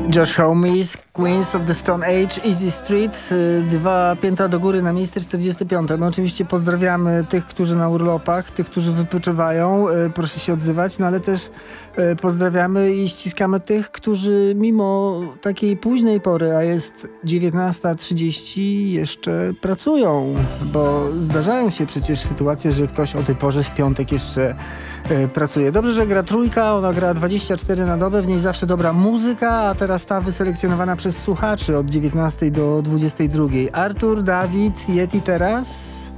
Josh Homme, Queens of the Stone Age, Easy Street, 2 piętra do góry na miejsce 45. My oczywiście pozdrawiamy tych, którzy na urlopach, tych, którzy wypoczywają, proszę się odzywać, no ale też pozdrawiamy i ściskamy tych, którzy mimo takiej późnej pory, a jest 19:30, jeszcze pracują, bo zdarzają się przecież sytuacje, że ktoś o tej porze w piątek jeszcze pracuje. Dobrze, że gra trójka, ona gra 24 na dobę, w niej zawsze dobra muzyka, a teraz ta wyselekcjonowana przez słuchaczy od 19 do 22. Artur, Dawid, Yeti teraz.